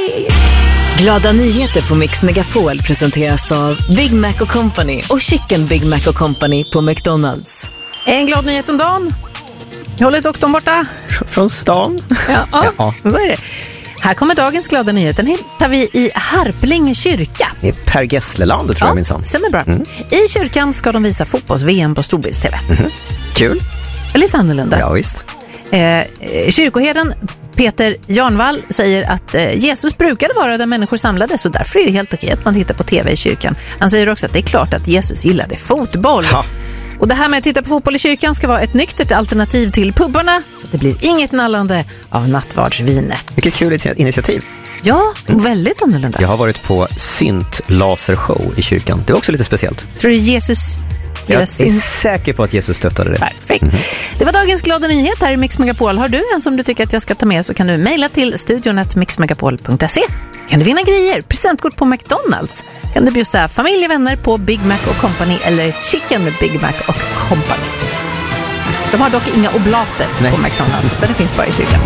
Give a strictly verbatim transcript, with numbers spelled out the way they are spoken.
Glada nyheter på Mix Megapol presenteras av Big Mac och Company och Chicken Big Mac och Company på McDonald's. En glad nyhet om dagen. Jag håller doktorn borta. Från stan. Ja, ja. Ja. Så är det. Här kommer dagens glada nyhet. Den hittar vi i Harpling kyrka. Det är Per Gessleland, tror jag minsann. Stämmer bra. Mm. I kyrkan ska de visa fotbolls-V M på storbilds-T V. Mm. Kul. Lite annorlunda. Ja, visst. Eh, kyrkoherden Peter Jarnvall säger att eh, Jesus brukade vara där människor samlades och därför är det helt okej att man tittar på tv i kyrkan. Han säger också att det är klart att Jesus gillade fotboll. Ha. Och det här med att titta på fotboll i kyrkan ska vara ett nyktert alternativ till pubbarna så att det blir inget nallande av nattvardsvinet. Vilket kul initiativ. Ja, mm. väldigt annorlunda. Jag har varit på synt-lasershow i kyrkan. Det var också lite speciellt. Tror du Jesus... Jag är sin... säker på att Jesus stöttade det. Perfekt. Mm-hmm. Det var dagens glada nyhet här i Mix Megapol. Har du en som du tycker att jag ska ta med så kan du mejla till studion at mixmegapol punkt se. Kan du vinna grejer, presentkort på McDonald's. Kan du bjussa familj och vänner på Big Mac och Company eller Chicken Big Mac och Company. De har dock inga oblater Nej. på McDonald's, utan det finns bara i kyrkan.